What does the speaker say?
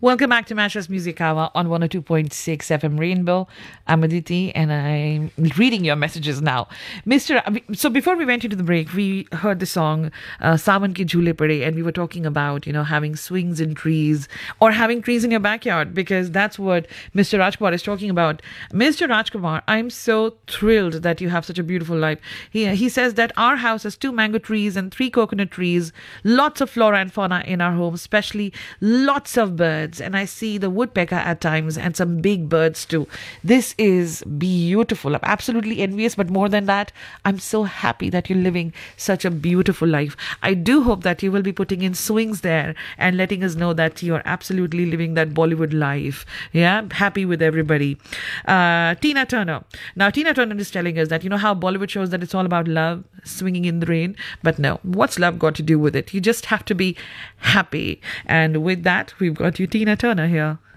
Welcome back to Mattress Music Hour on 102.6 FM Rainbow. I'm Aditi and I'm reading your messages now. So before we went into the break, we heard the song Sawan Ki Jhoole Pade, and we were talking about, having swings in trees or having trees in your backyard, because that's what Mr. Rajkumar is talking about. Mr. Rajkumar, I'm so thrilled that you have such a beautiful life. He says that our house has 2 mango trees and 3 coconut trees, lots of flora and fauna in our home, especially lots of birds. And I see the woodpecker at times and some big birds too. This is beautiful. I'm absolutely envious, but more than that, I'm so happy that you're living such a beautiful life. I do hope that you will be putting in swings there and letting us know that you're absolutely living that Bollywood life. Yeah, happy with everybody. Tina Turner. Now, Tina Turner is telling us that, how Bollywood shows that it's all about love, swinging in the rain. But no, what's love got to do with it? You just have to be happy. And with that, we've got you, Tina Turner, here.